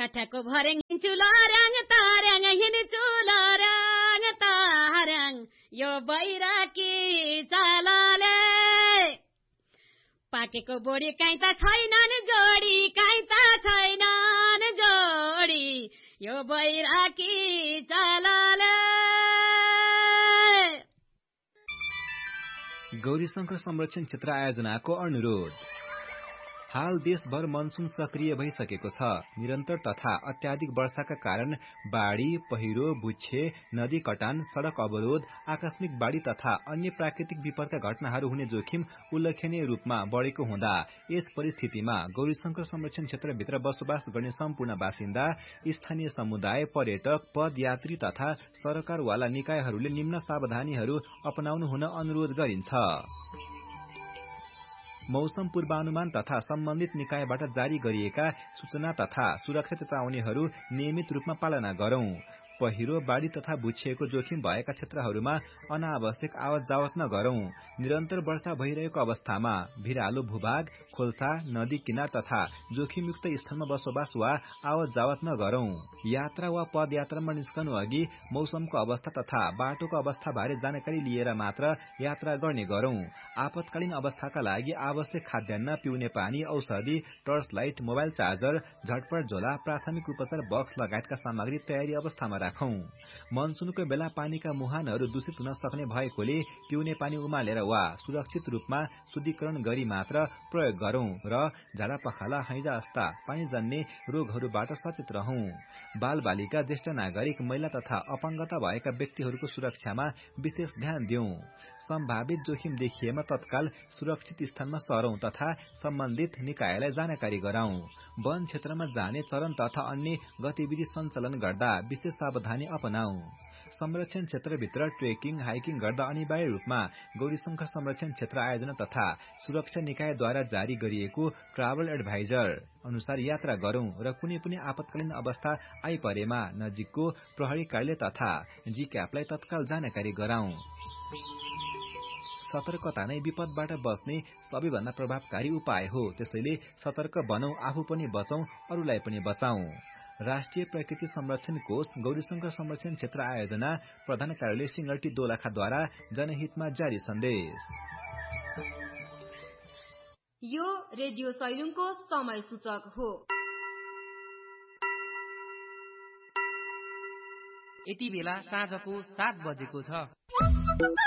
कठको भर्याङ हिँड्छु लर्याङ तार्याङ हिँड्छु लर्याङ तार्याङ यो बैराकी चालले पाकेको बोडी काहीँ त छैनन् जोडी काहीँ त छैनन् जोडी यो बैराकी चालले। गौरीशंकर संरक्षण क्षेत्र आयोजनाको अनुरोध। हाल देशभर मनसून सक्रिय भइसकेको छ। निरन्तर तथा अत्याधिक वर्षाका कारण बाढ़ी, पहिरो, बुच्छे, नदी कटान, सड़क अवरोध, आकस्मिक बाढ़ी तथा अन्य प्राकृतिक विपदका घटनाहरू हुने जोखिम उल्लेखनीय रूपमा बढ़ेको हुँदा यस परिस्थितिमा गौरीशंकर संरक्षण क्षेत्रभित्र बसोबास गर्ने सम्पूर्ण बासिन्दा, स्थानीय समुदाय, पर्यटक, पदयात्री तथा सरकारवाला निकायहरूले निम्न सावधानीहरू अपनाउनु हुन अनुरोध गरिन्छ। मौसम पूर्वानुमान तथा सम्बन्धित निकायबाट जारी गरिएका सूचना तथा सुरक्षा चेतावनीहरू नियमित रूपमा पालना गरौं। पहिरो, बाढ़ी तथा बुच्छेको जोखिम भएका क्षेत्रहरूमा अनावश्यक आवत जावत नगरौं। निरन्तर वर्षा भइरहेको अवस्थामा भिरालो भूभाग, खोल्सा, नदी किनार तथा जोखिमयुक्त स्थानमा बसोबास वा आवत जावत नगरौं। यात्रा वा पदयात्रामा निस्कनु अघि मौसमको अवस्था तथा बाटोको अवस्था बारे जानकारी लिएर मात्र यात्रा गर्ने गरौं। आपतकालीन अवस्थाका लागि आवश्यक खाद्यान्न, पिउने पानी, औषधि, टर्च लाइट, मोबाइल चार्जर, झटपट झोला, प्राथमिक उपचार बक्स लगायतका सामग्री तयारी अवस्थामा राखौं। मनसूनको बेला पानीका मुहानहरू दूषित हुन सक्ने भएकोले पिउने पानी उमालेर वा सुरक्षित रूपमा शुद्धिकरण गरी मात्र प्रयोग गरौं र झाडा पखाला, हैजा जस्ता पानीजन्य रोगहरूबाट सचेत रहौं। बाल बालिका, ज्येष्ठ नागरिक, महिला तथा अपाङ्गता भएका व्यक्तिहरूको सुरक्षामा विशेष ध्यान दिउँ। सम्भावित जोखिम देखिएमा तत्काल सुरक्षित स्थानमा सरौं तथा सम्बन्धित निकायलाई जानकारी गराउँ। वन क्षेत्रमा जाने चरण तथा अन्य गतिविधि सञ्चालन गर्दा विशेष सावधानी अपनाऊ। संरक्षण क्षेत्रभित्र ट्रेकिङ, हाइकिङ गर्दा अनिवार्य रूपमा गौरीशंकर संरक्षण क्षेत्र आयोजना तथा सुरक्षा निकायद्वारा जारी गरिएको ट्राभल एडभाइजर अनुसार यात्रा गरौं र कुनै पनि आपतकालीन अवस्था आइपरेमा नजिकको प्रहरी कार्यालय तथा जिक्यापलाई तत्काल जानकारी गराउँ। सतर्कता नै विपदबाट बच्ने सबैभन्दा प्रभावकारी उपाय हो। त्यसैले सतर्क बनौं, आफू पनि बचौं, अरूलाई पनि बचाउँ। राष्ट्रिय प्रकृति संरक्षण कोष, गौरीशंकर संरक्षण क्षेत्र आयोजना, प्रधान कार्यालय सिंगल्टी दोलखाद्वारा जनहितमा जारी सन्देश। यो रेडियो सैलुङको समय सूचक हो। यति बेला साँझको 7 बजेको छ।